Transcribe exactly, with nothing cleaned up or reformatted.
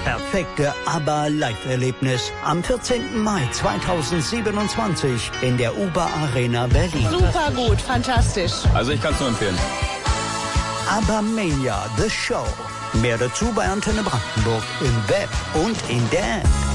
perfekte ABBA-Live-Erlebnis am vierzehnten Mai zweitausendsiebenundzwanzig in der UBA Arena Berlin. Super gut, fantastisch. Also ich kann es nur empfehlen. ABBA Mania, The Show. Mehr dazu bei Antenne Brandenburg im Web und in der App.